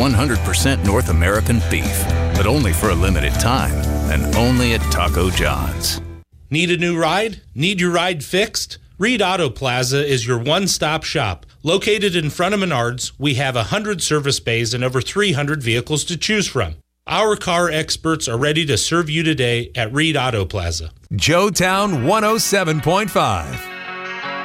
100% North American beef, but only for a limited time and only at Taco John's. Need a new ride? Need your ride fixed? Reed Auto Plaza is your one-stop shop. Located in front of Menards, we have 100 service bays and over 300 vehicles to choose from. Our car experts are ready to serve you today at Reed Auto Plaza. Joetown 107.5.